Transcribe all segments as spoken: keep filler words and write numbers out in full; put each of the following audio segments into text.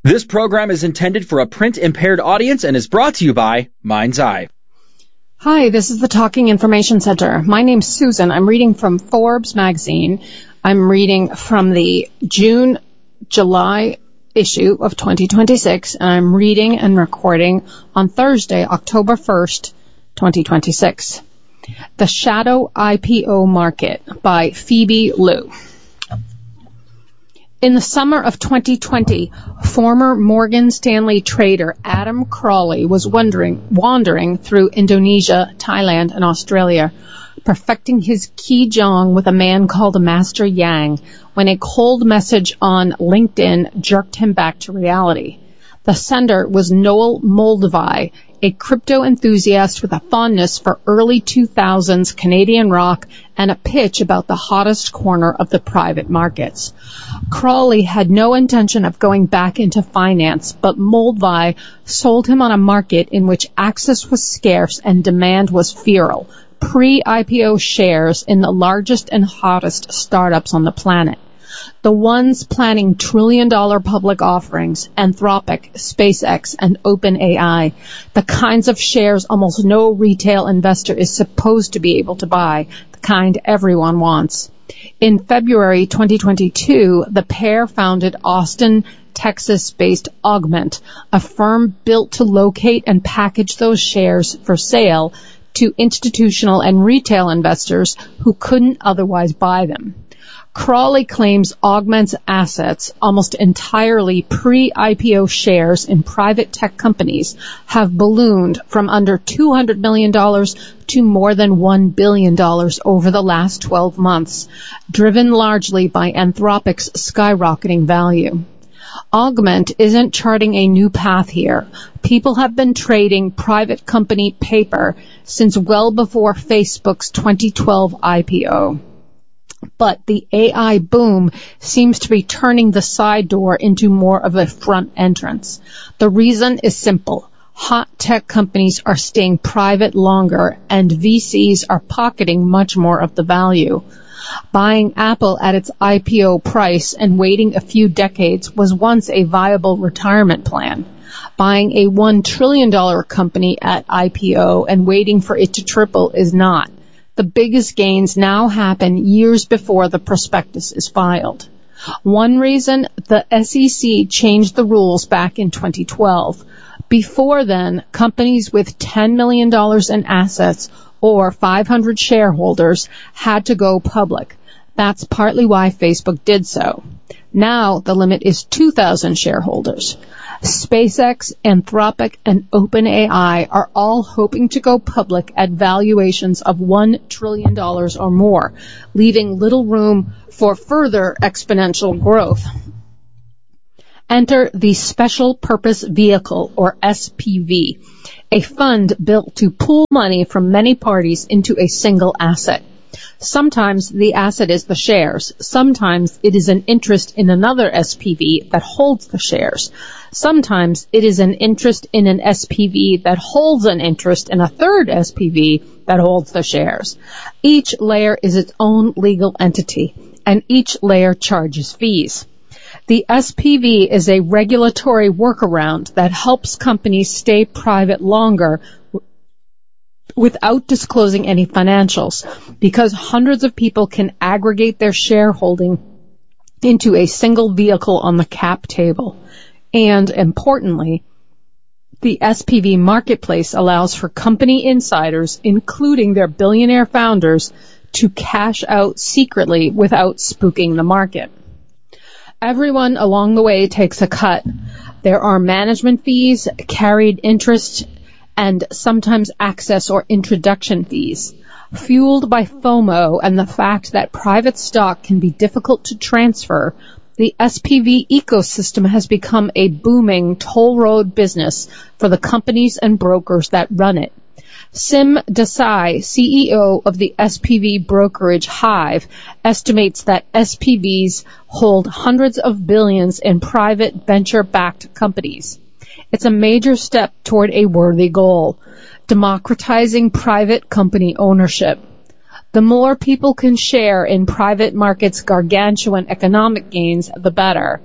This program is intended for a print-impaired audience and is brought to you by Mind's Eye. Hi, this is the Talking Information Center. My name's Susan. I'm reading from Forbes magazine. I'm reading from the June, July issue of twenty twenty-six, and I'm reading and recording on Thursday, October first, twenty twenty-six. The Shadow I P O Market by Phoebe Liu. In the summer of twenty twenty, former Morgan Stanley trader Adam Crowley was wandering, wandering through Indonesia, Thailand, and Australia, perfecting his Qigong with a man called Master Yang, when a cold message on LinkedIn jerked him back to reality. The sender was Noel Moldovi, a crypto enthusiast with a fondness for early two thousands Canadian rock and a pitch about the hottest corner of the private markets. Crowley had no intention of going back into finance, but Moldovi sold him on a market in which access was scarce and demand was feral, pre-I P O shares in the largest and hottest startups on the planet. The ones planning trillion-dollar public offerings, Anthropic, SpaceX, and OpenAI, the kinds of shares almost no retail investor is supposed to be able to buy, the kind everyone wants. In February twenty twenty-two, the pair founded Austin, Texas-based Augment, a firm built to locate and package those shares for sale to institutional and retail investors who couldn't otherwise buy them. Crowley claims Augment's assets, almost entirely pre-I P O shares in private tech companies, have ballooned from under two hundred million dollars to more than one billion dollars over the last twelve months, driven largely by Anthropic's skyrocketing value. Augment isn't charting a new path here. People have been trading private company paper since well before Facebook's twenty twelve I P O. But the A I boom seems to be turning the side door into more of a front entrance. The reason is simple. Hot tech companies are staying private longer, and V Cs are pocketing much more of the value. Buying Apple at its I P O price and waiting a few decades was once a viable retirement plan. Buying a one trillion dollars company at I P O and waiting for it to triple is not. The biggest gains now happen years before the prospectus is filed. One reason, the S E C changed the rules back in twenty twelve. Before then, companies with ten million dollars in assets or five hundred shareholders had to go public. That's partly why Facebook did so. Now the limit is two thousand shareholders. SpaceX, Anthropic, and OpenAI are all hoping to go public at valuations of one trillion dollars or more, leaving little room for further exponential growth. Enter the Special Purpose Vehicle, or S P V, a fund built to pool money from many parties into a single asset. Sometimes the asset is the shares. Sometimes it is an interest in another S P V that holds the shares. Sometimes it is an interest in an S P V that holds an interest in a third S P V that holds the shares. Each layer is its own legal entity, and each layer charges fees. The S P V is a regulatory workaround that helps companies stay private longer without disclosing any financials, because hundreds of people can aggregate their shareholding into a single vehicle on the cap table. And importantly, the S P V marketplace allows for company insiders, including their billionaire founders, to cash out secretly without spooking the market. Everyone along the way takes a cut. There are management fees, carried interest, and sometimes access or introduction fees. Fueled by FOMO and the fact that private stock can be difficult to transfer, the S P V ecosystem has become a booming toll road business for the companies and brokers that run it. Sim Desai, C E O of the S P V brokerage Hive, estimates that S P Vs hold hundreds of billions in private venture-backed companies. It's a major step toward a worthy goal, democratizing private company ownership. The more people can share in private markets' gargantuan economic gains, the better.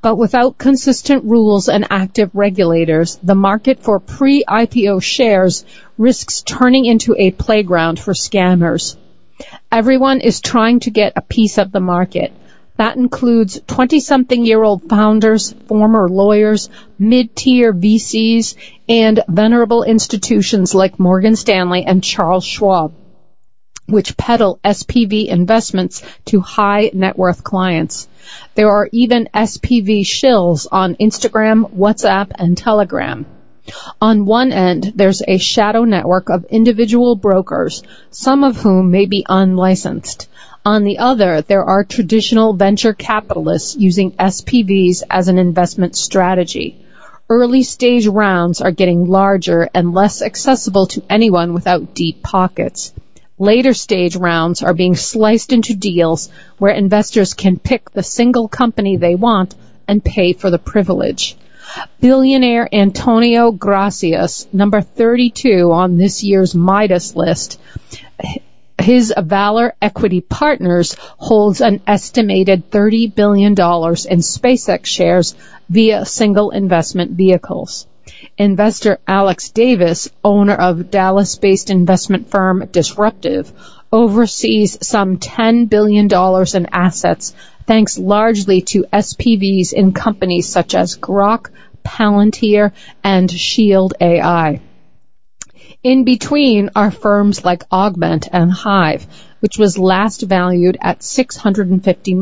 But without consistent rules and active regulators, the market for pre-I P O shares risks turning into a playground for scammers. Everyone is trying to get a piece of the market. That includes twenty-something-year-old founders, former lawyers, mid-tier V Cs, and venerable institutions like Morgan Stanley and Charles Schwab, which peddle S P V investments to high-net-worth clients. There are even S P V shills on Instagram, WhatsApp, and Telegram. On one end, there's a shadow network of individual brokers, some of whom may be unlicensed. On the other, there are traditional venture capitalists using S P Vs as an investment strategy. Early-stage rounds are getting larger and less accessible to anyone without deep pockets. Later stage rounds are being sliced into deals where investors can pick the single company they want and pay for the privilege. Billionaire Antonio Gracias, number thirty-two on this year's Midas list, his Valor Equity Partners holds an estimated thirty billion dollars in SpaceX shares via single investment vehicles. Investor Alex Davis, owner of Dallas-based investment firm Disruptive, oversees some ten billion dollars in assets thanks largely to S P Vs in companies such as Grok, Palantir, and Shield A I. In between are firms like Augment and Hive, which was last valued at six hundred fifty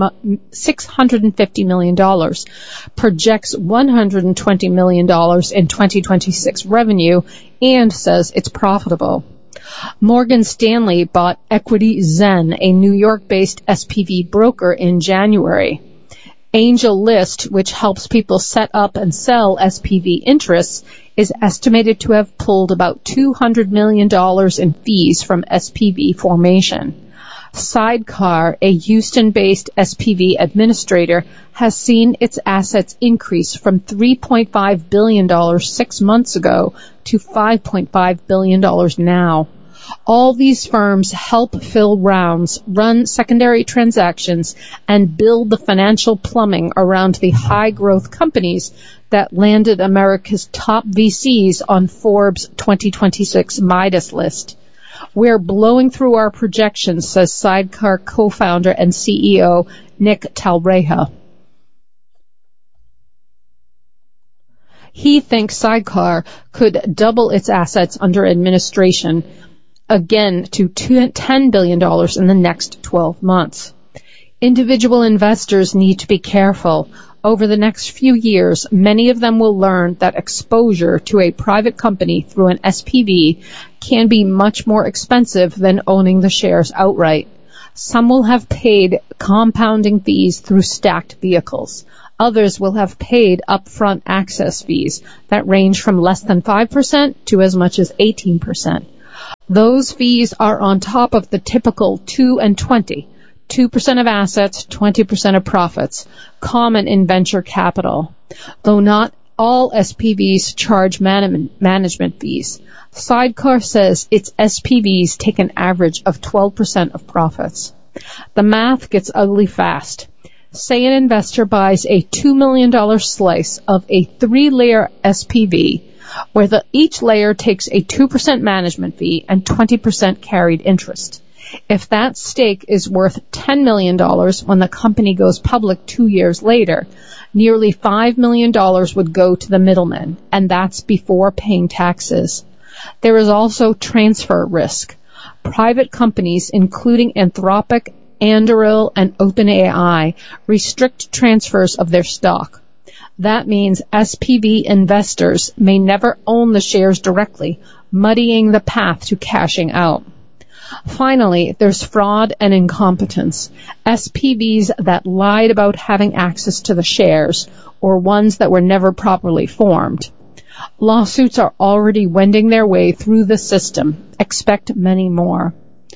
million dollars, projects one hundred twenty million dollars in twenty twenty-six revenue, and says it's profitable. Morgan Stanley bought Equity Zen, a New York-based S P V broker, in January. Angel List, which helps people set up and sell S P V interests, is estimated to have pulled about two hundred million dollars in fees from S P V formation. Sidecar, a Houston-based S P V administrator, has seen its assets increase from three point five billion dollars six months ago to five point five billion dollars now. All these firms help fill rounds, run secondary transactions, and build the financial plumbing around the high-growth companies that landed America's top V Cs on Forbes' twenty twenty-six Midas list. We're blowing through our projections, says Sidecar co-founder and C E O Nick Talreja. He thinks Sidecar could double its assets under administration again to ten billion dollars in the next twelve months. Individual investors need to be careful. Over the next few years, many of them will learn that exposure to a private company through an S P V can be much more expensive than owning the shares outright. Some will have paid compounding fees through stacked vehicles. Others will have paid upfront access fees that range from less than five percent to as much as eighteen percent. Those fees are on top of the typical two and twenty, two percent of assets, twenty percent of profits, common in venture capital. Though not all S P Vs charge man- management fees. Sidecar says its S P Vs take an average of twelve percent of profits. The math gets ugly fast. Say an investor buys a two million dollars slice of a three-layer S P V, where the, each layer takes a two percent management fee and twenty percent carried interest. If that stake is worth ten million dollars when the company goes public two years later, nearly five million dollars would go to the middleman, and that's before paying taxes. There is also transfer risk. Private companies, including Anthropic, Anduril, and OpenAI, restrict transfers of their stock. That means S P V investors may never own the shares directly, muddying the path to cashing out. Finally, there's fraud and incompetence. S P Vs that lied about having access to the shares, or ones that were never properly formed. Lawsuits are already wending their way through the system. Expect many more.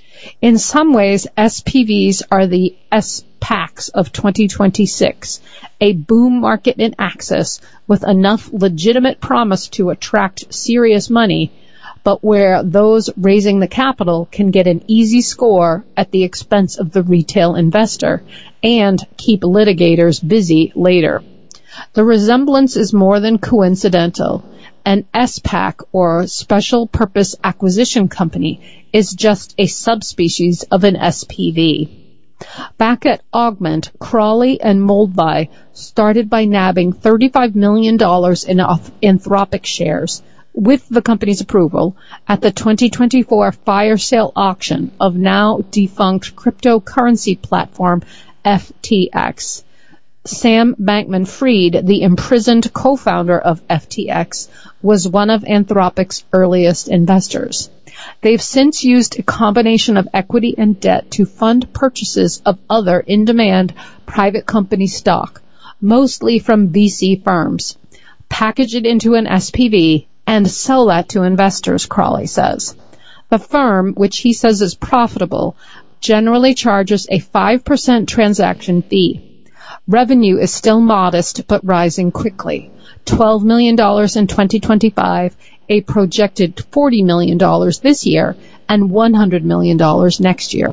In some ways, S P Vs are the S PACs of twenty twenty-six, a boom market in access with enough legitimate promise to attract serious money, but where those raising the capital can get an easy score at the expense of the retail investor and keep litigators busy later. The resemblance is more than coincidental. An S PAC, or Special Purpose Acquisition Company, is just a subspecies of an S P V. Back at Augment, Crawley and Moldby started by nabbing thirty-five million dollars in Anthropic shares, with the company's approval, at the twenty twenty-four fire sale auction of now defunct cryptocurrency platform F T X. Sam Bankman-Fried, the imprisoned co-founder of F T X, was one of Anthropic's earliest investors. They've since used a combination of equity and debt to fund purchases of other in-demand private company stock, mostly from V C firms, package it into an S P V, and sell that to investors, Crawley says. The firm, which he says is profitable, generally charges a five percent transaction fee. Revenue is still modest but rising quickly. twelve million dollars in twenty twenty-five, a projected forty million dollars this year, and one hundred million dollars next year.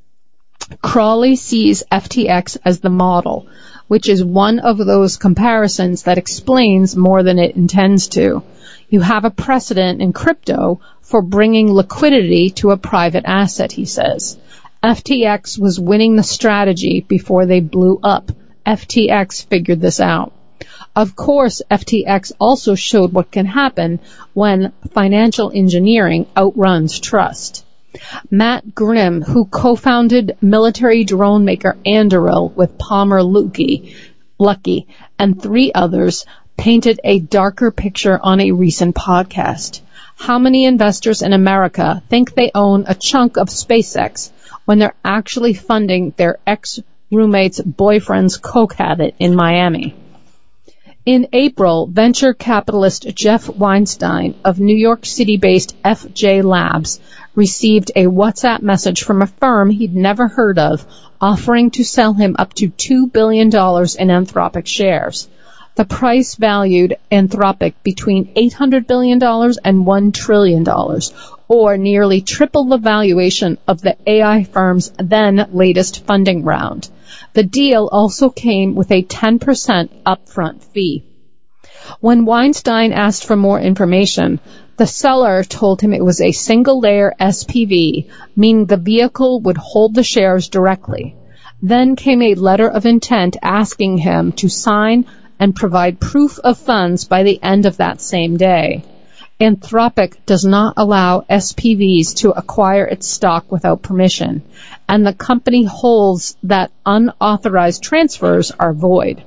Crawley sees F T X as the model, which is one of those comparisons that explains more than it intends to. You have a precedent in crypto for bringing liquidity to a private asset, he says. F T X was winning the strategy before they blew up. F T X figured this out. Of course, F T X also showed what can happen when financial engineering outruns trust. Matt Grimm, who co-founded military drone maker Anduril with Palmer Luckey, Luckey and three others, painted a darker picture on a recent podcast. How many investors in America think they own a chunk of SpaceX when they're actually funding their ex-roommate's boyfriend's coke habit in Miami? In April, venture capitalist Jeff Weinstein of New York City-based F J Labs received a WhatsApp message from a firm he'd never heard of, offering to sell him up to two billion dollars in Anthropic shares. The price valued Anthropic between eight hundred billion dollars and one trillion dollars, or nearly triple the valuation of the A I firm's then latest funding round. The deal also came with a ten percent upfront fee. When Weinstein asked for more information, the seller told him it was a single-layer S P V, meaning the vehicle would hold the shares directly. Then came a letter of intent asking him to sign and provide proof of funds by the end of that same day. Anthropic does not allow S P Vs to acquire its stock without permission, and the company holds that unauthorized transfers are void.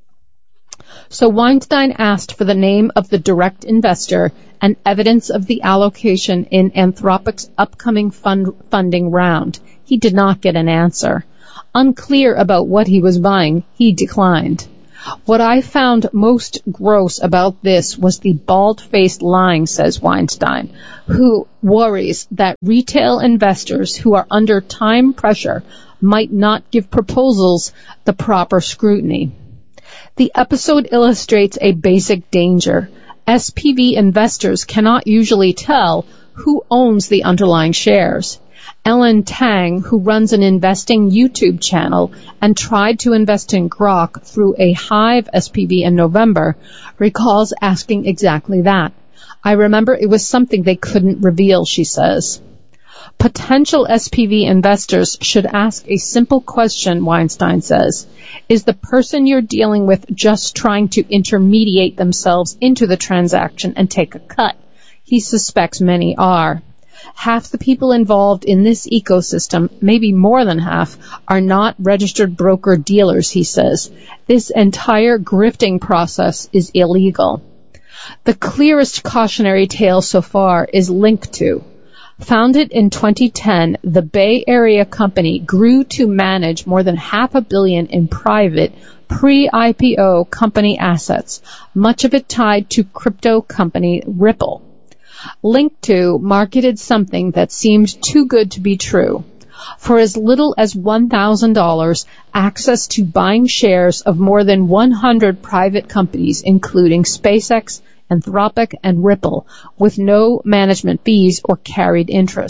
So Weinstein asked for the name of the direct investor and evidence of the allocation in Anthropic's upcoming fund funding round. He did not get an answer. Unclear about what he was buying, he declined. What I found most gross about this was the bald-faced lying, says Weinstein, who worries that retail investors who are under time pressure might not give proposals the proper scrutiny. The episode illustrates a basic danger. S P V investors cannot usually tell who owns the underlying shares. Ellen Tang, who runs an investing YouTube channel and tried to invest in Grok through a Hive S P V in November, recalls asking exactly that. I remember it was something they couldn't reveal, she says. Potential S P V investors should ask a simple question, Weinstein says. Is the person you're dealing with just trying to intermediate themselves into the transaction and take a cut? He suspects many are. Half the people involved in this ecosystem, maybe more than half, are not registered broker-dealers, he says. This entire grifting process is illegal. The clearest cautionary tale so far is Link-two. Founded in twenty ten, the Bay Area company grew to manage more than half a billion in private, pre-I P O company assets, much of it tied to crypto company Ripple. Link-two marketed something that seemed too good to be true. For as little as one thousand dollars, access to buying shares of more than one hundred private companies, including SpaceX, Anthropic, and Ripple, with no management fees or carried interest.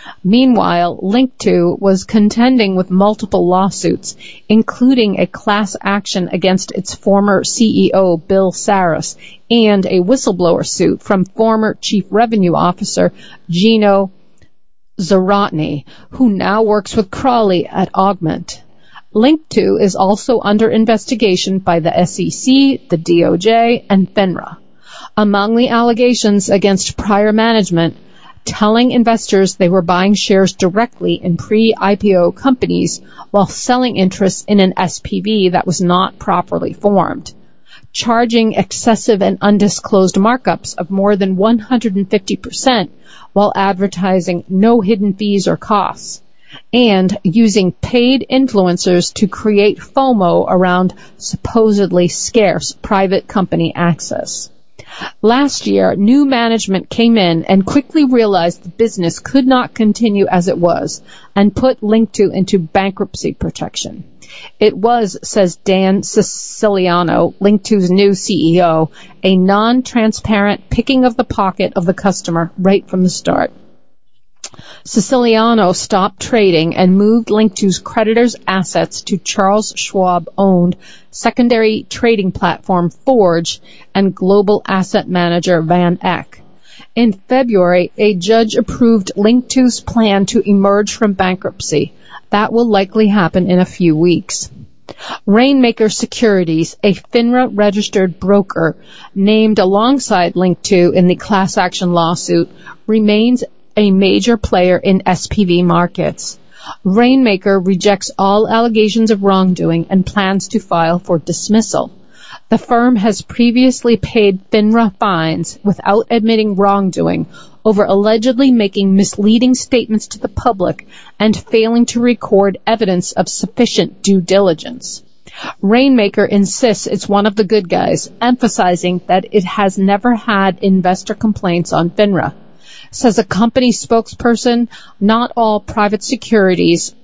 Meanwhile, Link two was contending with multiple lawsuits, including a class action against its former C E O, Bill Saras, and a whistleblower suit from former Chief Revenue Officer Gino Zarotny, who now works with Crowley at Augment. Link two is also under investigation by the S E C, the D O J, and FINRA. Among the allegations against prior management, telling investors they were buying shares directly in pre-I P O companies while selling interests in an S P V that was not properly formed, charging excessive and undisclosed markups of more than one hundred fifty percent while advertising no hidden fees or costs, and using paid influencers to create FOMO around supposedly scarce private company access. Last year, new management came in and quickly realized the business could not continue as it was and put Link two into bankruptcy protection. It was, says Dan Siciliano, Link two's new C E O, a non-transparent picking of the pocket of the customer right from the start. Siciliano stopped trading and moved Link two's creditors' assets to Charles Schwab-owned secondary trading platform Forge and global asset manager Van Eck. In February, a judge approved Link two's plan to emerge from bankruptcy. That will likely happen in a few weeks. Rainmaker Securities, a FINRA-registered broker named alongside Link two in the class action lawsuit, remains a major player in S P V markets. Rainmaker rejects all allegations of wrongdoing and plans to file for dismissal. The firm has previously paid FINRA fines without admitting wrongdoing over allegedly making misleading statements to the public and failing to record evidence of sufficient due diligence. Rainmaker insists it's one of the good guys, emphasizing that it has never had investor complaints on FINRA. Says a company spokesperson, not all private securities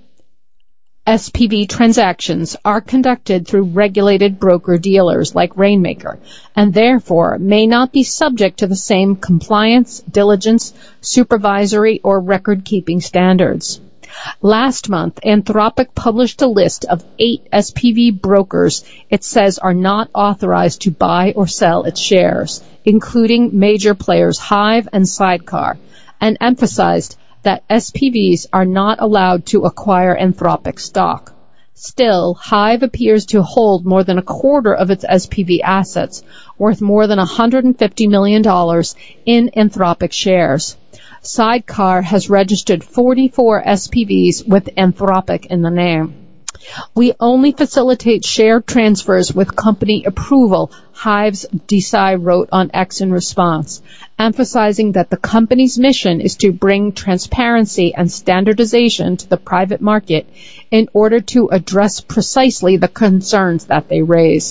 S P V transactions are conducted through regulated broker-dealers like Rainmaker, and therefore may not be subject to the same compliance, diligence, supervisory, or record-keeping standards. Last month, Anthropic published a list of eight S P V brokers it says are not authorized to buy or sell its shares, including major players Hive and Sidecar, and emphasized that S P Vs are not allowed to acquire Anthropic stock. Still, Hive appears to hold more than a quarter of its S P V assets, worth more than one hundred fifty million dollars in Anthropic shares. Sidecar has registered forty-four S P Vs with Anthropic in the name. We only facilitate share transfers with company approval, Hive's Desai wrote on X in response, emphasizing that the company's mission is to bring transparency and standardization to the private market in order to address precisely the concerns that they raise.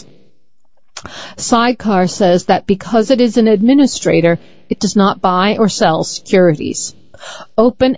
Sidecar says that because it is an administrator, it does not buy or sell securities. Open